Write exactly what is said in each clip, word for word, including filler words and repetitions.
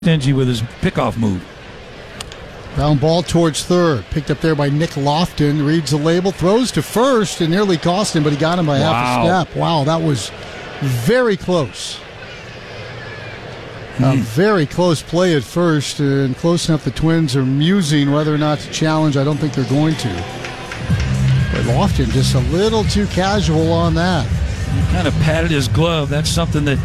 stingy with his pickoff move. Ground ball towards third. Picked up there by Nick Lofton. Reads the label. Throws to first. It nearly cost him, but he got him by wow. half a step. Wow, that was very close. Mm. A very close play at first, and close enough the Twins are musing whether or not to challenge. I don't think they're going to. But Lofton just a little too casual on that. He kind of patted his glove. That's something that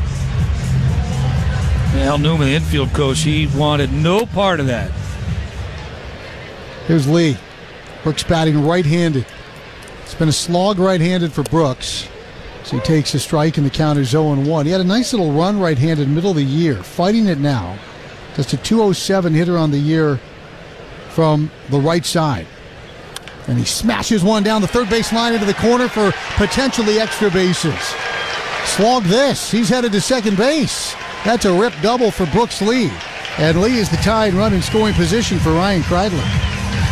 Al Newman, the infield coach, he wanted no part of that. Here's Lee. Brooks batting right-handed. It's been a slog right-handed for Brooks. So he takes a strike and the count is oh and one. He had a nice little run right-handed middle of the year. Fighting it now. Just a two oh seven hitter on the year from the right side. And he smashes one down the third base line into the corner for potentially extra bases. Slog this. He's headed to second base. That's a rip double for Brooks Lee. And Lee is the tied run in scoring position for Ryan Kreidler.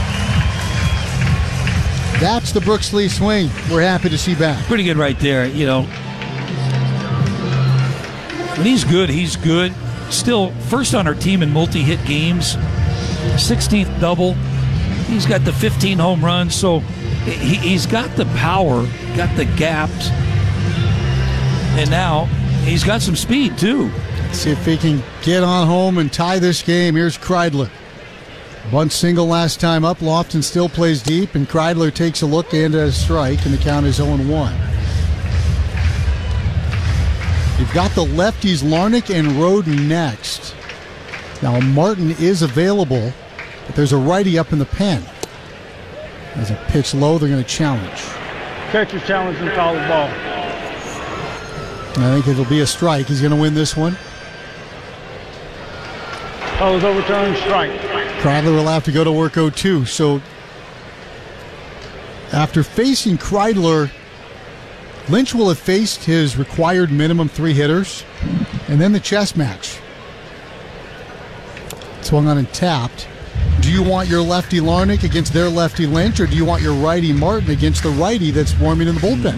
That's the Brooks Lee swing we're happy to see back. Pretty good right there. You know, when he's good, he's good. Still first on our team in multi-hit games. sixteenth double. He's got the fifteen home runs. So he, he's got the power, got the gaps. And now he's got some speed, too. Let's see if he can get on home and tie this game. Here's Kreidler. Bunt single last time up. Lofton still plays deep, and Kreidler takes a look and a strike, and the count is oh and one. You've got the lefties Larnach and Roden next. Now Martin is available, but there's a righty up in the pen. As a pitch low, they're going to challenge. Catcher's challenge and foul the ball. I think it'll be a strike. He's going to win this one. Call is overturned, strike. Kreidler will have to go to work oh two. So after facing Kreidler, Lynch will have faced his required minimum three hitters, and then the chess match. Swung on and tapped. Do you want your lefty Larnach against their lefty Lynch, or do you want your righty Martin against the righty that's warming in the bullpen?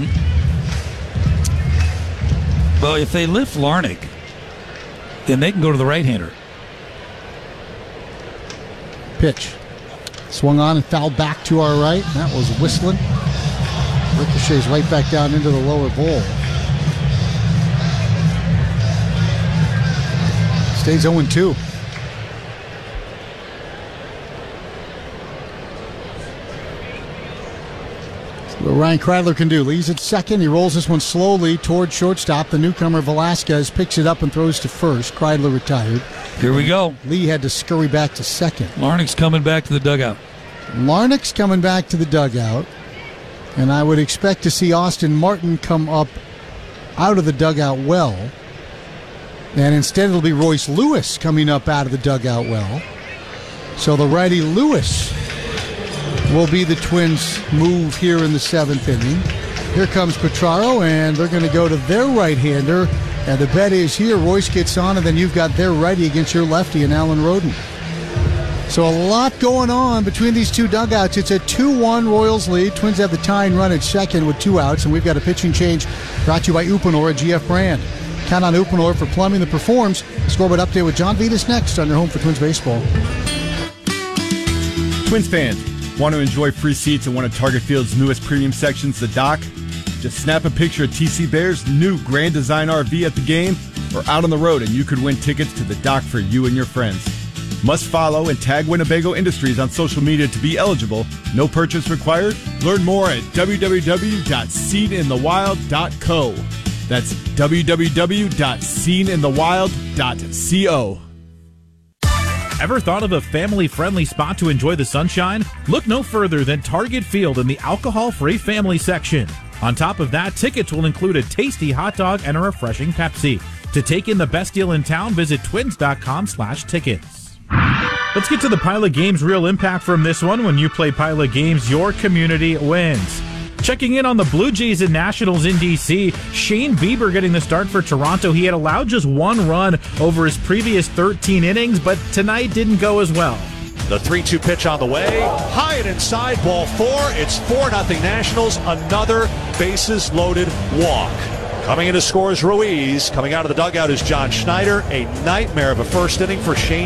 Mm-hmm. Well, if they lift Larnach, then they can go to the right-hander. Pitch. Swung on and fouled back to our right. That was whistling. Ricochets right back down into the lower bowl. Stays oh and two. What Ryan Kreidler can do. Leads at second. He rolls this one slowly toward shortstop. The newcomer Velasquez picks it up and throws to first. Kreidler retired. Here we go. Lee had to scurry back to second. Larnach's coming back to the dugout. Larnach's coming back to the dugout. And I would expect to see Austin Martin come up out of the dugout well. And instead it'll be Royce Lewis coming up out of the dugout well. So the righty Lewis will be the Twins' move here in the seventh inning. Here comes Petraro, and they're going to go to their right-hander. And the bet is here, Royce gets on, and then you've got their righty against your lefty and Alan Roden. So a lot going on between these two dugouts. It's a two one Royals lead. Twins have the tying run at second with two outs, and we've got a pitching change brought to you by Uponor at G F Brand. Count on Uponor for plumbing that performs. Scoreboard update with John Vitas next on your home for Twins baseball. Twins fans, want to enjoy free seats in one of Target Field's newest premium sections, the Dock? Just snap a picture of T C Bear's new Grand Design R V at the game or out on the road, and you could win tickets to the Dock for you and your friends. Must follow and tag Winnebago Industries on social media to be eligible. No purchase required. Learn more at w w w dot seen in the wild dot co. That's w w w dot seen in the wild dot co. Ever thought of a family-friendly spot to enjoy the sunshine? Look no further than Target Field in the alcohol-free family section. On top of that, tickets will include a tasty hot dog and a refreshing Pepsi. To take in the best deal in town, visit twins dot com slash tickets. Let's get to the Pilot Games real impact from this one. When you play Pilot Games, your community wins. Checking in on the Blue Jays and Nationals in D C, Shane Bieber getting the start for Toronto. He had allowed just one run over his previous thirteen innings, but tonight didn't go as well. The three two pitch on the way. High and inside, ball four. It's four nothing Nationals. Another bases-loaded walk. Coming in to score is Ruiz. Coming out of the dugout is John Schneider. A nightmare of a first inning for Shane